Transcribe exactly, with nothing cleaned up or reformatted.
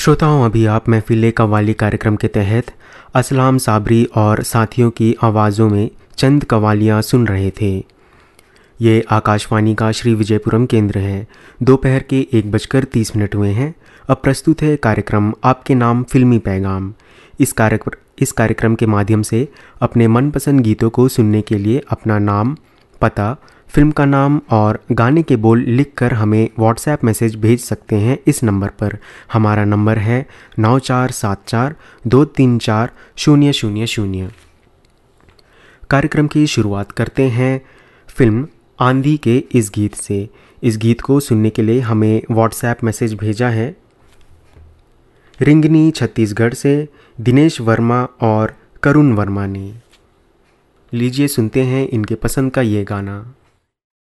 श्रोताओं, अभी आप महफिल कव्वाली कार्यक्रम के तहत असलाम साबरी और साथियों की आवाज़ों में चंद कव्वालियाँ सुन रहे थे। ये आकाशवाणी का श्री विजयपुरम केंद्र है। दोपहर के एक बजकर तीस मिनट हुए हैं। अब प्रस्तुत है कार्यक्रम आपके नाम फिल्मी पैगाम। इस कार्यक्रम इस कार्यक्रम के माध्यम से अपने मनपसंद गीतों को सुनने के लिए अपना नाम, पता, फिल्म का नाम और गाने के बोल लिखकर हमें व्हाट्सएप मैसेज भेज सकते हैं। इस नंबर पर हमारा नंबर है नौ चार सात चार दो तीन चार शून्य शून्य शून्य। कार्यक्रम की शुरुआत करते हैं फिल्म आंधी के इस गीत से। इस गीत को सुनने के लिए हमें व्हाट्सएप मैसेज भेजा है रिंगनी छत्तीसगढ़ से दिनेश वर्मा और करुण वर्मा ने। लीजिए सुनते हैं इनके पसंद का ये गाना।